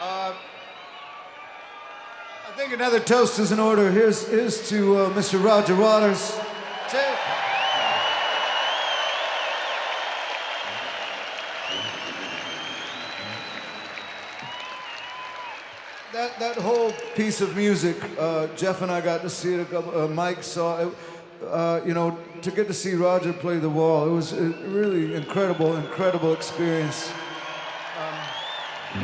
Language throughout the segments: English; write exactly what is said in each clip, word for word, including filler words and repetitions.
Uh, I think another toast is in order. Here's, here's to uh, Mister Roger Waters. Take. That, that whole piece of music, uh, Jeff and I got to see it, a couple, uh, Mike saw it, uh, you know, to get to see Roger play the wall, it was a really incredible, incredible experience. Um,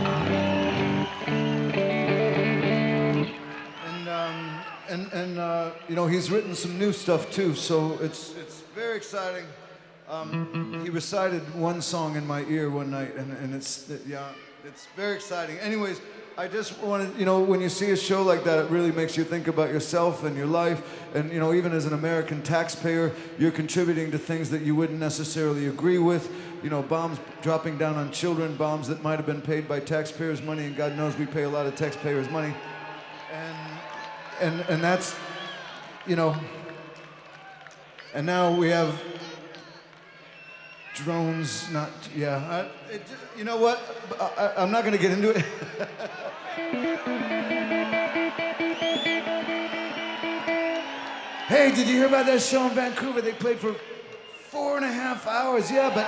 and, um, and, and uh, you know, he's written some new stuff too, so it's, it's very exciting. Um, he recited one song in my ear one night, and, and it's, yeah, it's very exciting. Anyways, I just wanted, you know, when you see a show like that, it really makes you think about yourself and your life. And, you know, even as an American taxpayer, you're contributing to things that you wouldn't necessarily agree with. You know, bombs dropping down on children, bombs that might have been paid by taxpayers' money, and God knows we pay a lot of taxpayers' money. And, and, and that's, you know, and now we have drones, not, yeah. I, it, you know what? I, I'm not going to get into it. Hey, did you hear about that show in Vancouver? They played for four and a half hours. Yeah, but...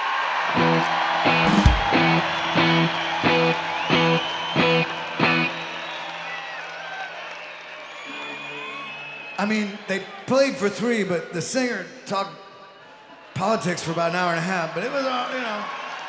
I mean, they played for three, but the singer talked politics for about an hour and a half, but it was, uh, you know.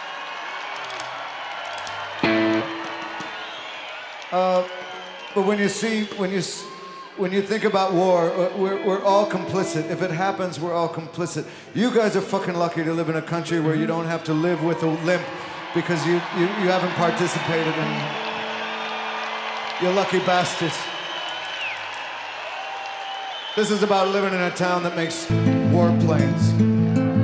Uh, but when you see, when you, when you think about war, we're, we're all complicit. If it happens, we're all complicit. You guys are fucking lucky to live in a country where you don't have to live with a limp because you, you, you haven't participated in. You're lucky bastards. This is about living in a town that makes warplanes.